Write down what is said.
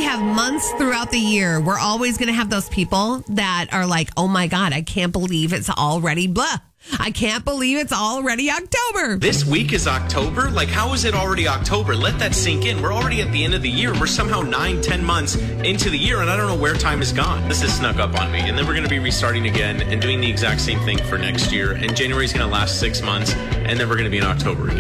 have months throughout the year. We're always going to have those people that are like, oh my God, I can't believe it's already blah. I can't believe it's already October. This week is October? Like, how is it already October? Let that sink in. We're already at the end of the year. We're somehow 9-10 months into the year, and I don't know where time has gone. This has snuck up on me. And then we're going to be restarting again and doing the exact same thing for next year. And January is going to last 6 months, and then we're going to be in October again.